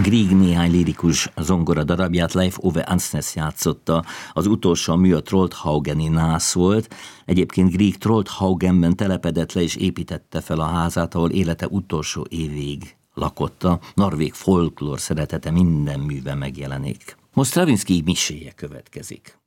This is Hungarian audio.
Grieg néhány lirikus zongora darabját Leif Ove Ansnes játszotta, az utolsó mű a Troldhaugeni nász volt. Egyébként Grieg Troldhaugenben telepedett le és építette fel a házát, ahol élete utolsó évig lakott. A norvég folklór szeretete minden műben megjelenik. Most Stravinsky miséje következik.